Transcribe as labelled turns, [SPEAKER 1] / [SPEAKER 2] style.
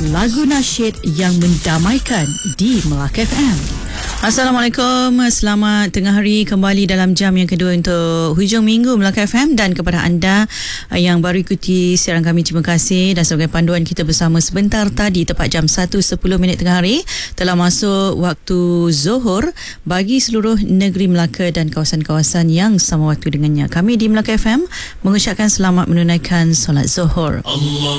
[SPEAKER 1] lagu nasyid yang mendamaikan di Melaka FM. Assalamualaikum, selamat tengah hari kembali dalam jam yang kedua untuk hujung minggu Melaka FM. Dan kepada anda yang baru ikuti siaran kami, terima kasih. Dan sebagai panduan kita bersama sebentar tadi, tepat jam 1.10 tengah hari, telah masuk waktu Zuhur bagi seluruh negeri Melaka dan kawasan-kawasan yang sama waktu dengannya. Kami di Melaka FM mengucapkan selamat menunaikan solat Zuhur.